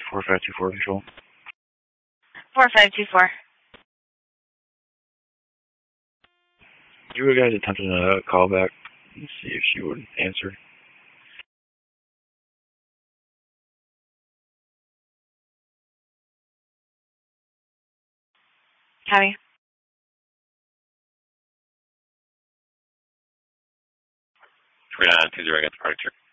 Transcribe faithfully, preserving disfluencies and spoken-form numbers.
four five two four control. four five two four. You guys attempted a call back and see if she would answer. Copy. three nine two zero against departure.